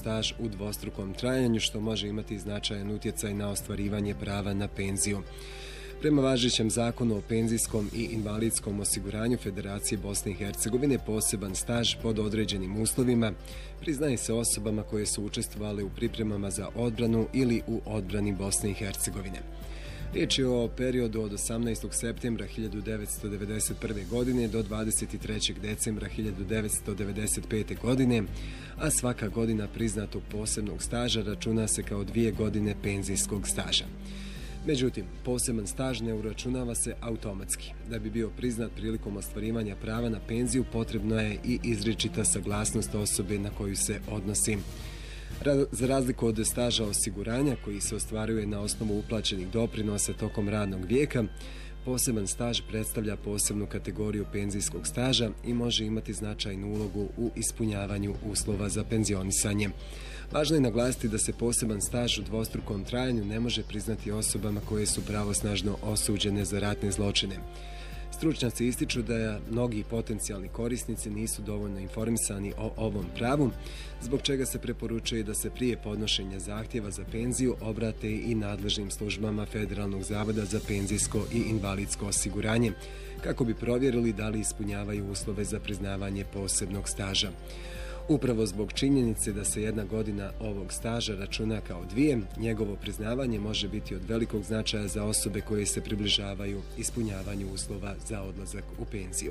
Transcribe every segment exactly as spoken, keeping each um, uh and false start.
staž u dvostrukom trajanju, što može imati značajan utjecaj na ostvarivanje prava na penziju. Prema važećem zakonu o penzijskom i invalidskom osiguranju Federacije Bosne i Hercegovine, poseban staž pod određenim uslovima priznaje se osobama koje su učestvovale u pripremama za odbranu ili u odbrani Bosne i Hercegovine. Riječ je o periodu od osamnaestog septembra hiljadu devetsto devedeset prve. godine do dvadeset trećeg decembra hiljadu devetsto devedeset pete. godine, a svaka godina priznatog posebnog staža računa se kao dvije godine penzijskog staža. Međutim, poseban staž ne uračunava se automatski. Da bi bio priznat prilikom ostvarivanja prava na penziju, potrebno je i izričita saglasnost osobe na koju se odnosi. Za razliku od staža osiguranja koji se ostvaruje na osnovu uplaćenih doprinosa tokom radnog vijeka, poseban staž predstavlja posebnu kategoriju penzijskog staža i može imati značajnu ulogu u ispunjavanju uslova za penzionisanje. Važno je naglasiti da se poseban staž u dvostrukom trajanju ne može priznati osobama koje su pravosnažno osuđene za ratne zločine. Stručnjaci ističu da mnogi potencijalni korisnici nisu dovoljno informisani o ovom pravu, zbog čega se preporučuje da se prije podnošenja zahtjeva za penziju obrate i nadležnim službama Federalnog zavoda za penzijsko i invalidsko osiguranje, kako bi provjerili da li ispunjavaju uslove za priznavanje posebnog staža. Upravo zbog činjenice da se jedna godina ovog staža računa kao dvije, njegovo priznavanje može biti od velikog značaja za osobe koje se približavaju ispunjavanju uslova za odlazak u penziju.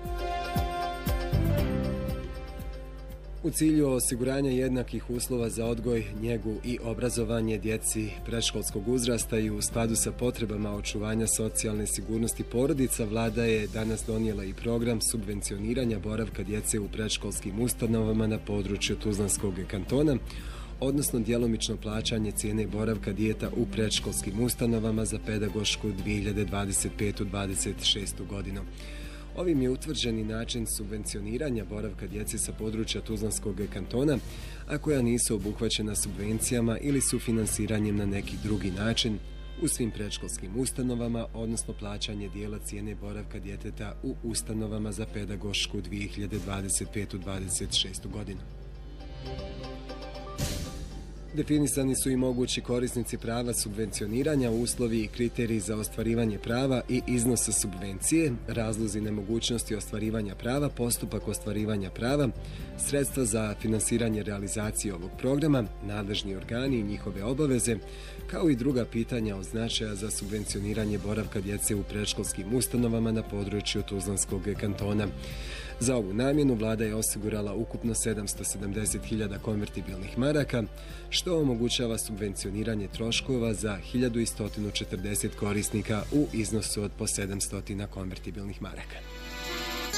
U cilju osiguranja jednakih uslova za odgoj, njegu i obrazovanje djeci predškolskog uzrasta i u skladu sa potrebama očuvanja socijalne sigurnosti porodica, vlada je danas donijela i program subvencioniranja boravka djece u predškolskim ustanovama na području Tuzlanskog kantona, odnosno djelomično plaćanje cijene boravka djeta u predškolskim ustanovama za pedagošku dvije hiljade dvadeset petu dvadeset šestu. godinu. Ovim je utvrđeni način subvencioniranja boravka djece sa područja Tuzlanskog kantona, a koja nisu obuhvaćena subvencijama ili sufinansiranjem na neki drugi način u svim predškolskim ustanovama, odnosno plaćanje dijela cijene boravka djeteta u ustanovama za pedagošku dvije hiljade dvadeset petu dvadeset šestu. godinu. Definisani su i mogući korisnici prava subvencioniranja, uslovi i kriteriji za ostvarivanje prava i iznosa subvencije, razlozi nemogućnosti ostvarivanja prava, postupak ostvarivanja prava, sredstva za finansiranje realizacije ovog programa, nadležni organi i njihove obaveze, kao i druga pitanja od značaja za subvencioniranje boravka djece u predškolskim ustanovama na području Tuzlanskog kantona. Za ovu namjenu vlada je osigurala ukupno sedamsto sedamdeset hiljada konvertibilnih maraka, što omogućava subvencioniranje troškova za hiljadu sto četrdeset korisnika u iznosu od po sedamsto konvertibilnih maraka.